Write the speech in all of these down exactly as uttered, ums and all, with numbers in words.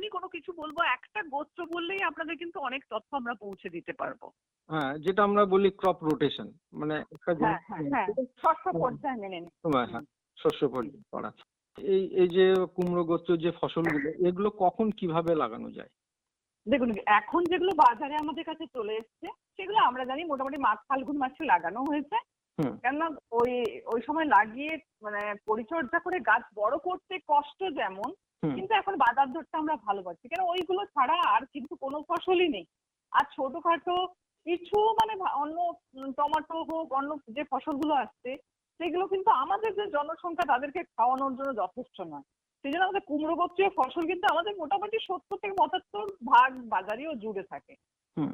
যখনই কোনো কিছু বলবো একটা গোত্র বললেই আপনাদের কিন্তু অনেক তথ্য আমরা পৌঁছে দিতে পারবো। হ্যাঁ, যেটা আমরা বলি ক্রপ রোটেশন, মানে একটা হ্যাঁ হ্যাঁ হ্যাঁ, শস্য পর্যায় মেনে নিন। সময়, হ্যাঁ, শস্য পরিচয় করা। এই এই যে কুমড়ো গোত্র যে ফসলগুলো, এগুলো কখন কিভাবে লাগানো যায়? দেখুন, এখন যেগুলো বাজারে আমাদের কাছে চলে এসছে সেগুলো আমরা জানি মোটামুটি মাঘ ফাল্গুন মাসে লাগানো হয়েছে। হুম কেননা ওই ওই সময় লাগিয়ে মানে পরিচর্যা করে গাছ বড় করতে কষ্ট যেমন, হুম কিন্তু এখন বাজার দরটা আমরা ভালো পাচ্ছি, কেন ওইগুলো ছাড়া আর কিন্তু কোনো ফসলই নেই। আর ছোটখাটো কিছু মানে ভা- অন্য উম, টমেটো হোক, অন্য যে ফসলগুলো আসছে সেগুলো কিন্তু আমাদের যে জনসংখ্যা তাদেরকে খাওয়ানোর জন্য যথেষ্ট নয়। সেই জন্য আমাদের কুমড়ো গোত্রীয় ফসল কিন্তু আমাদের মোটামুটি সত্তর থেকে পঁচাত্তর ভাগ বাজারেও জুড়ে থাকে। হুম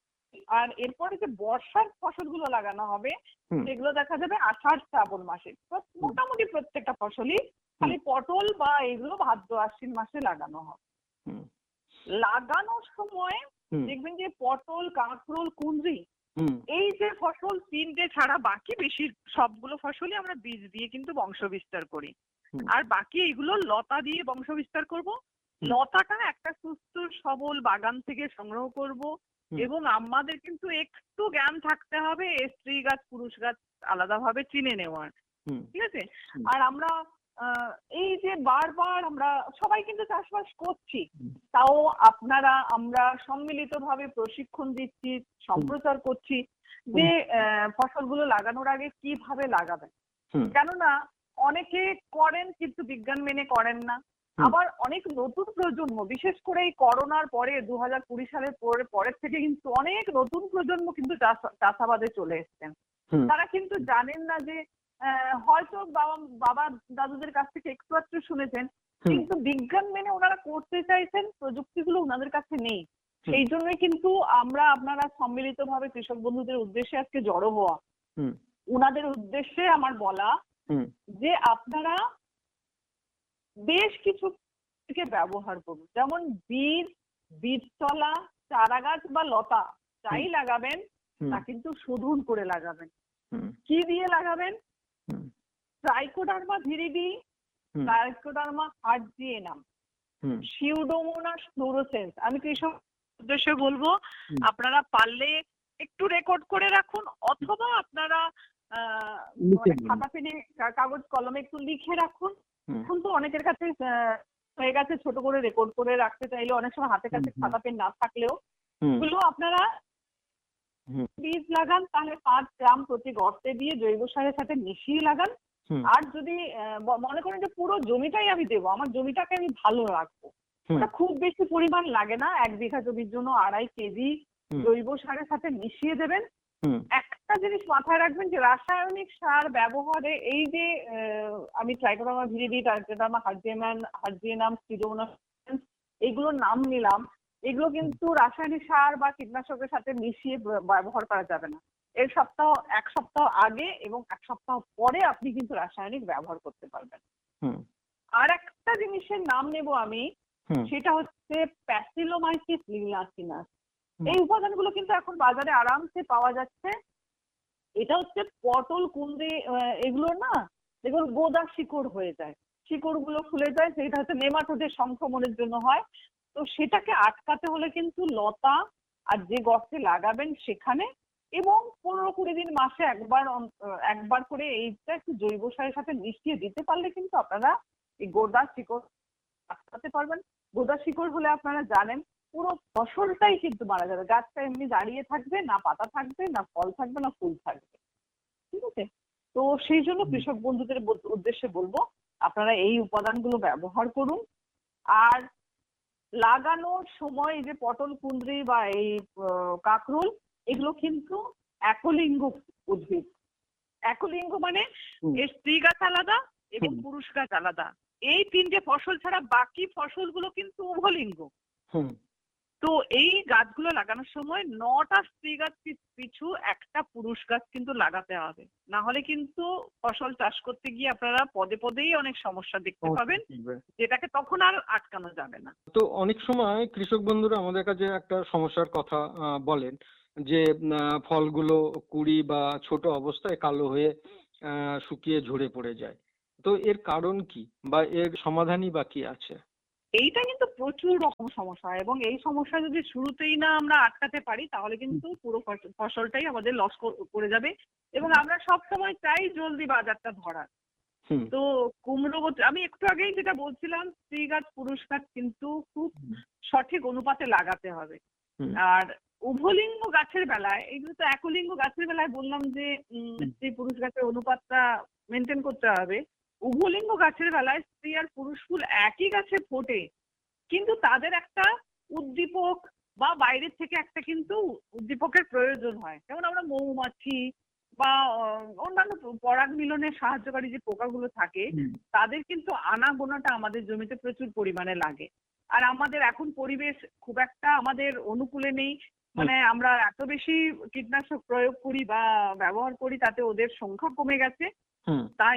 আর এরপরে যে বর্ষার ফসলগুলো লাগানো হবে হুম সেগুলো দেখা যাবে আষাঢ় শ্রাবণ মাসে। তো মোটামুটি প্রত্যেকটা ফসলই, খালি পটল বা এগুলো ভাদ্র আশ্বিন মাসে লাগানো হবে। হুম লাগানোর সময় হুম দেখবেন যে পটল, কাঁকরোল, কুঁদরি হুম এই যে ফসল তিনটে ছাড়া বাকি বেশি সবগুলো ফসলই আমরা বীজ দিয়ে কিন্তু বংশ বিস্তার করি। হুম আর বাকি এগুলো লতা দিয়ে বংশ বিস্তার করব। হুম। লতাটা একটা সুস্থ সবল বাগান থেকে সংগ্রহ করব। হুম। এবং আমাদের কিন্তু একটু জ্ঞান থাকতে হবে স্ত্রী গাছ পুরুষ গাছ আলাদাভাবে চিনে নেওয়ার। হুম ঠিক আছে? হুম। আর আমরা আহ, এই যে বারবার আমরা সবাই কিন্তু চাষবাস করছি, হুম। তাও আপনারা আমরা সম্মিলিতভাবে প্রশিক্ষণ দিচ্ছি, সম্প্রচার করছি যে আহ, ফসলগুলো লাগানোর আগে কিভাবে লাগাবেন। হুম। কেননা অনেকে করেন কিন্তু বিজ্ঞান মেনে করেন না। হুম। আবার অনেক নতুন প্রজন্ম, বিশেষ করে এই করোনার পরে দু হাজার কুড়ি সালের পরে পরের থেকে কিন্তু অনেক নতুন প্রজন্ম কিন্তু চাষ- চাষাবাদে চলে এসছেন। হুম। তারা কিন্তু জানেন না যে আহ, হয়তো বাবা বাবা দাদুদের কাছ থেকে একটু একটু শুনেছেন, হুম। কিন্তু বিজ্ঞান মেনে ওনারা করতে চাইছেন, প্রযুক্তিগুলো ওনাদের কাছে নেই। হুম। সেই জন্যই কিন্তু আমরা আপনারা সম্মিলিতভাবে কৃষক বন্ধুদের উদ্দেশ্যে আজকে জড়ো হওয়া। হুম। ওনাদের উদ্দেশ্যে আমার বলা হুম। যে আপনারা বেশ কিছু থেকে ব্যবহার করুন, যেমন বীজ, বীজতলা, চারা গাছ বা লতা যাই লাগাবেন হুম। তা কিন্তু শোধন করে লাগাবেন। হুম। কি দিয়ে লাগাবেন? হুম। ট্রাইকোডার্মা ভিরিডি, হুম। ট্রাইকোডার্মা হার্জিয়ানাম, হুম। Pseudomonas fluorescence. আমি কৃষক উদ্দেশ্যে বলবো হুম। আপনারা পারলে একটু রেকর্ড করে রাখুন, অথবা আপনারা আহ, লিখে মানে দিন। খাতা পেনে কা- কাগজ কলমে একটু লিখে রাখুন। হুম। এখন তো অনেকের কাছে আহ, হয়ে গেছে ছোট করে রেকর্ড করে রাখতে চাইলে, অনেক সময় হাতের কাছে হুম। খাতা পেন না থাকলেও হুম। এগুলো আপনারা হুম। বীজ লাগান তাহলে পাঁচ গ্রাম প্রতি গর্তে দিয়ে জৈব সারের সাথে মিশিয়ে লাগান। হুম। আর যদি আহ, ব- মনে করেন যে পুরো জমিটাই আমি দেবো, আমার জমিটাকে আমি ভালো রাখবো, হুম। ওটা খুব বেশি পরিমাণ লাগে না, এক বিঘা জমির জন্য আড়াই কেজি হুম। জৈব সারের সাথে মিশিয়ে দেবেন। হুম। একটা জিনিস মাথায় রাখবেন যে রাসায়নিক সার ব্যবহারে এই যে আহ, আমি ট্রাইকোডার্মা ভিরিডি, ট্রাইকোডার্মা হার্জিয়ানাম হার্জিয়ানাম সিডোমোনাস এইগুলোর নাম নিলাম, এগুলো কিন্তু রাসায়নিক সার বা কীটনাশকের সাথে মিশিয়ে ব- ব্যবহার করা যাবে না। এর সপ্তাহ এক সপ্তাহ আগে এবং এক সপ্তাহ পরে আপনি কিন্তু রাসায়নিক ব্যবহার করতে পারবেন। হুম। আর একটা জিনিসের নাম নেব আমি, হুম। সেটা হচ্ছে প্যাসিলোমাইসিস লিগনাসিনাস। হুম। এই উপাদানগুলো কিন্তু এখন বাজারে আরামসে পাওয়া যাচ্ছে। এটা হচ্ছে পটল, কুঁদরি আহ, এগুলো না দেখুন গোদা শিকড় হয়ে যায়, শিকড়গুলো ফুলে যায়, সেটা হচ্ছে নেমাটোডের সংক্রমণের জন্য হয়। তো সেটাকে আটকাতে হলে কিন্তু লতা আর যে গর্তে লাগাবেন সেখানে, এবং পনেরো কুড়ি দিন মাসে একবার অন- আহ, একবার করে এইটা একটু জৈব সারের সাথে মিশিয়ে দিতে পারলে কিন্তু আপনারা এই গোদা শিকড় আটকাতে পারবেন। গোদা শিকড় হলে আপনারা জানেন পুরো ফসলটাই কিন্তু মারা যাবে, গাছটা এমনি দাঁড়িয়ে থাকবে, না পাতা থাকবে, না ফল থাকবে, না ফুল থাকবে। ঠিক আছে? তো সেই জন্য কৃষক বন্ধুদের বল- উদ্দেশ্যে বলবো আপনারা এই উপাদানগুলো ব্যবহার করুন। আর লাগানোর সময় এই যে পটল, কুঁদরি বা এই আহ, কাঁকরোল এগুলো কিন্তু একলিঙ্গ উদ্ভিদ। একলিঙ্গ মানে হুম। এর স্ত্রী গাছ আলাদা এবং হুম। পুরুষ গাছ আলাদা। এই তিনটে ফসল ছাড়া বাকি ফসলগুলো কিন্তু উভলিঙ্গ। হুম। তো এই গাছগুলো লাগানোর সময় নটা স্ত্রী গাছ পি- পিছু একটা পুরুষ গাছ কিন্তু লাগাতে হবে, না হলে কিন্তু ফসল চাষ করতে গিয়ে আপনারা পদে পদেই অনেক সমস্যা দেখতে পাবেন, যেটাকে তখন আর আটকানো যাবে না। তো অনেক সময় কৃষক বন্ধুরা আমাদের কাছে একটা সমস্যার কথা আহ, বলেন যে আহ, ফলগুলো কুড়ি বা ছোট অবস্থায় কালো হয়ে আহ, শুকিয়ে ঝরে পড়ে যায়। তো এর কারণ কি বা এর সমাধানই বা কি আছে? এইটা কিন্তু প্রচুর রকম সমস্যা হয়, এবং এই সমস্যা যদি শুরুতেই না আমরা আটকাতে পারি তাহলে কিন্তু পুরো ফস- ফসলটাই আমাদের লস করে যাবে। এবং আমরা সব সময় চাই জলদি বাজারটা ধরার। হুম তো কুমড়ো বত- আমি একটু আগেই যেটা বলছিলাম, স্ত্রী গাছ পুরুষ গাছ কিন্তু খুব হুম সঠিক অনুপাতে লাগাতে হবে। হুম আর উভলিঙ্গ গাছের বেলায়, এগুলো তো একলিঙ্গ গাছের বেলায় বললাম যে উম, হুম স্ত্রী পুরুষ গাছের অনুপাতটা মেনটেন করতে হবে। উভলিঙ্গ গাছের বেলায় স্ত্রী আর পুরুষ ফুল একই গাছে ফোটে, কিন্তু তাদের একটা উদ্দীপক বা বাইরের থেকে একটা কিন্তু উদ্দীপকের প্রয়োজন হয়। যেমন আমরা মৌমাছি বা আহ, অন্যান্য পরাগ মিলনে সাহায্যকারী যে পোকাগুলো থাকে, হুম তাদের কিন্তু আনাগোনাটা আমাদের জমিতে প্রচুর পরিমাণে লাগে। আর আমাদের এখন পরিবেশ খুব একটা আমাদের অনুকূলে নেই, হুম মানে আমরা এত বেশি কীটনাশক প্রয়োগ করি বা ব্যবহার করি, তাতে ওদের সংখ্যা কমে গেছে। হুম তাই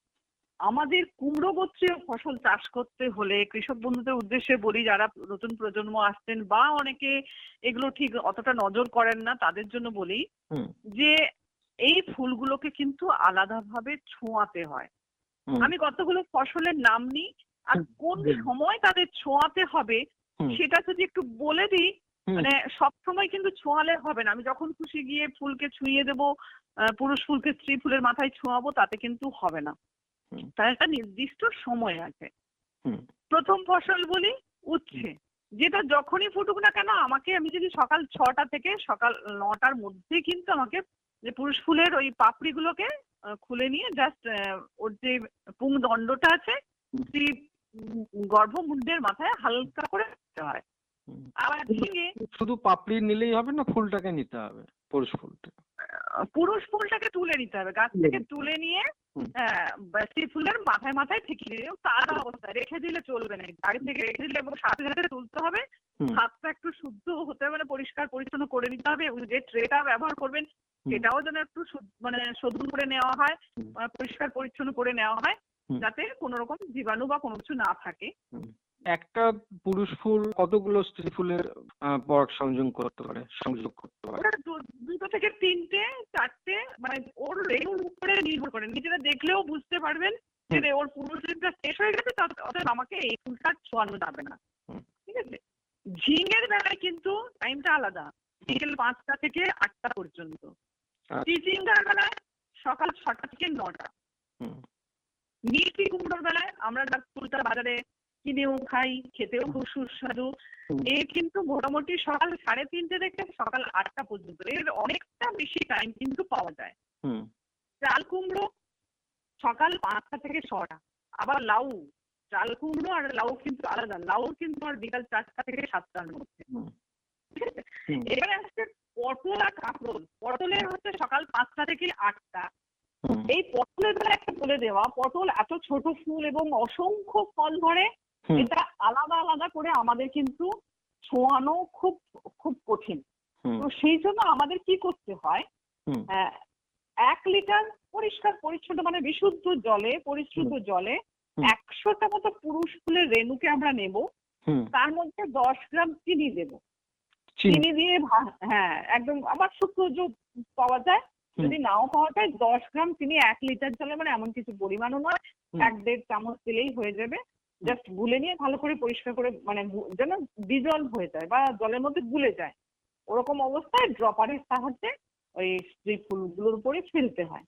আমাদের কুমড়ো গোত্রীয় ফসল চাষ করতে হলে কৃষক বন্ধুদের উদ্দেশ্যে বলি, যারা নতুন প্রজন্ম আসছেন বা অনেকে এগুলো ঠিক অতটা নজর করেন না, তাদের জন্য বলি হুম যে এই ফুলগুলোকে কিন্তু আলাদাভাবে ছোঁয়াতে হয়। হুম আমি কতগুলো ফসলের নাম নিই, আর হুম কোন বলুন। সময় তাদের ছোঁয়াতে হবে হুম সেটা যদি একটু বলে দিই। হুম মানে সব সময় কিন্তু ছোঁয়ালে হবে না, আমি যখন খুশি গিয়ে ফুলকে ছুঁয়ে দেবো, আহ, পুরুষ ফুলকে স্ত্রী ফুলের মাথায় ছোঁয়াবো, তাতে কিন্তু হবে না। হুম তার একটা নির্দিষ্ট সময় আছে। হুম প্রথম ফসল বলি হুম উচ্ছে, যেটা যখনই ফুটুক না কেন আমাকে, আমি যদি সকাল ছটা থেকে সকাল নটার মধ্যে কিন্তু আমাকে যে পুরুষ ফুলের ওই পাপড়িগুলোকে আহ, খুলে নিয়ে জাস্ট ওর যে পুংদণ্ডটা আছে হুম সেই উম, গর্ভমুণ্ডের মাথায় হালকা করে দিতে হয়। হুম। আবার শুধু ঝিঙে, শুধু পাপড়ি নিলেই হবে না, ফুলটাকে নিতে হবে, পুরুষ ফুলটা? আহ, পুরুষ ফুলটাকে তুলে নিতে হবে গাছ তুলে থেকে, নিতে হবে। তুলে নিয়ে হুম আহ, বা সেই ফুলের মাথায় মাথায় ঠেকিয়ে দিলে, তাজা অবস্থায় রেখে দিলে চলবে না, বাড়ি থেকে রেখে দিলে এবং সাথে সাথে তুলতে হবে। হুম হাতটা একটু শুদ্ধ হতে হবে, মানে পরিষ্কার পরিচ্ছন্ন করে নিতে হবে, এবং যে ট্রেটা ব্যবহার করবেন হুম সেটাও যেন একটু শুদ- মানে শোধন করে নেওয়া হয়, হুম আহ, পরিষ্কার পরিচ্ছন্ন করে নেওয়া হয়, হুম যাতে কোনো রকম জীবাণু বা কোনো কিছু না থাকে। হুম। একটা পুরুষ ফুল কতগুলো স্ত্রী ফুলের আহ, পরাগ সংযোগ করতে পারে, সংযোগ করতে পারে? ওটা দু- দুটো থেকে তিনটে, চারটে, মানে ওর রেণুর উপরে নির্ভর করে, নিজেরা দেখলেও বুঝতে পারবেন যে হুম রে, ওর পুরুষ রেণুটা শেষ হয়ে গেছে, তা- অতএব আমাকে এই ফুলটা ছোঁয়ানো যাবে না। হুম ঠিক আছে। ঝিঙের বেলায় কিন্তু টাইমটা আলাদা, বিকেল পাঁচটা থেকে আটটা পর্যন্ত। আচ্ছা। চিচিঙ্গার বেলায় সকাল ছটা থেকে নটা। হুম মিষ্টি কুমড়োর বেলায় আমরা যার ফুলটা বাজারে কিনেও খাই, খেতেও খুব সুস্বাদু, হুম এ কিন্তু মোটামুটি সকাল সাড়ে তিনটে থেকে সকাল আটটা পর্যন্ত, এর অনেকটা বেশি টাইম কিন্তু পাওয়া যায়। হুম চাল কুমড়ো সকাল পাঁচটা থেকে ছটা। আবার লাউ, চাল কুমড়ো আর লাউ কিন্তু আলাদা, লাউ কিন্তু আর বিকাল চারটা থেকে সাতটার মধ্যে। হুম ঠিক আছে। হুম এবারে আসছে পটল আর কাঁকরোল। পটলের হচ্ছে সকাল পাঁচটা থেকে আটটা। হুম এই পটলের বেলা একটা বলে দেওয়া, পটল এত ছোট ফুল এবং অসংখ্য ফল ধরে, হুম এটা আলাদা আলাদা করে আমাদের কিন্তু ছোঁয়ানো খুব খুব কঠিন। হুম তো সেই জন্য আমাদের কি করতে হয়, হুম আহ, এক লিটার পরিষ্কার পরিচ্ছন্ন মানে বিশুদ্ধ জলে, পরিশ্রুত জলে হুম একশোটা মতো পুরুষ ফুলের রেণুকে আমরা নেব, হুম তার মধ্যে দশ গ্রাম চিনি দেব। চিনি। চিনি দিয়ে ভা- হ্যাঁ একদম, আবার শুকনো জল পাওয়া যায়, হুম যদি নাও পাওয়া যায় দশ গ্রাম চিনি এক লিটার জলে, মানে এমন কিছু পরিমাণও নয়, হুম এক দেড় চামচ দিলেই হয়ে যাবে। হুম জাস্ট গুলে নিয়ে ভালো করে পরিষ্কার করে, মানে গু- যেন ডিজলভ হয়ে যায় বা জলের মধ্যে গুলে যায়, ওরকম অবস্থায় ড্রপারের সাহায্যে ওই স্ত্রী ফুলগুলোর উপরে ফেলতে হয়।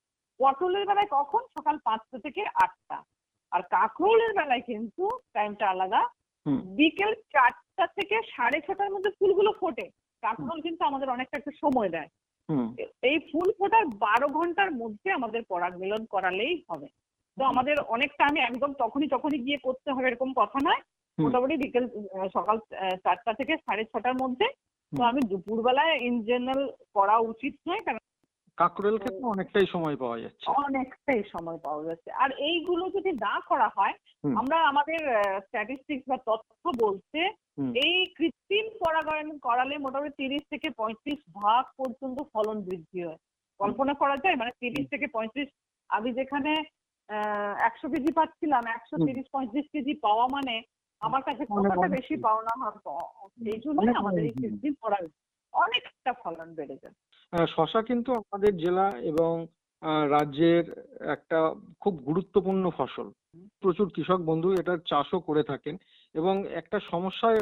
পটলের বেলায় কখন, সকাল পাঁচটা থেকে আটটা। আর কাঁকরোলের বেলায় কিন্তু টাইমটা আলাদা, হুম বিকেল চারটা থেকে সাড়ে ছটার মধ্যে ফুলগুলো ফোটে। কাঁকরোল কিন্তু আমাদের অনেকটা একটু সময় দেয়। হুম এই ফুল ফোটার বারো ঘন্টার মধ্যে আমাদের পরাগ মিলন করালেই হবে। তো আমাদের অনেকটা, আমি একদম তখনই তখনই গিয়ে করতে হবে এরকম কথা নয়, হুম মোটামুটি বিকেল আহ, সকাল আহ, চারটা থেকে সাড়ে ছটার মধ্যে। তো হুম। আমি দুপুরবেলায় ইন জেনারেল করা উচিত নয়, কারণ কাকরোল ক্ষেত্রে অনেকটাই সময় পাওয়া যাচ্ছে। অনেকটাই সময় পাওয়া যাচ্ছে। আর এইগুলো যদি না করা হয়, হুম আমরা আমাদের স্ট্যাটিস্টিক্স বা তথ্য বলছে হুম এই কৃত্রিম পরাগায়ন করালে মোটামুটি তিরিশ থেকে পঁয়ত্রিশ ভাগ পর্যন্ত ফলন বৃদ্ধি হয়। কল্পনা করা যায়, মানে তিরিশ থেকে পঁয়ত্রিশ, আমি যেখানে আহ একশো কেজি পাচ্ছিলাম, একশো হুম। তিরিশ পঁয়ত্রিশ কেজি পাওয়া মানে আমার কাছে অনেক কতটা অনেক বেশি পাওনা হয়। সেই জন্যই অনেক আমাদের এই হুম। কৃত্রিম পরাগায়ন অনেকটা ফলন বেড়ে যায়। আহ, শশা কিন্তু আমাদের জেলা এবং আহ, রাজ্যের একটা খুব গুরুত্বপূর্ণ ফসল। প্রচুর কৃষক বন্ধু এটার চাষও করে থাকেন। এবং একটা সমস্যা